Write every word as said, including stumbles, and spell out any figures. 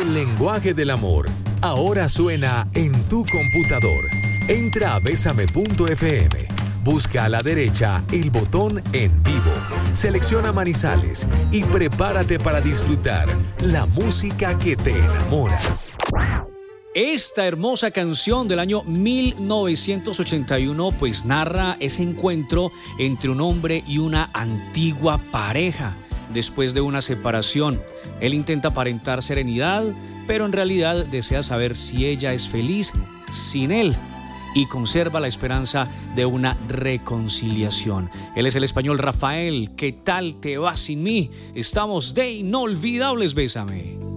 El lenguaje del amor ahora suena en tu computador. Entra a bésame punto efe eme. Busca a la derecha el botón En Vivo. Selecciona Manizales y prepárate para disfrutar la música que te enamora. Esta hermosa canción del año mil novecientos ochenta y uno pues narra ese encuentro entre un hombre y una antigua pareja. Después de una separación, él intenta aparentar serenidad, pero en realidad desea saber si ella es feliz sin él y conserva la esperanza de una reconciliación. Él es el español Rafael. ¿Qué tal te va sin mí? Estamos de Inolvidables Bésame.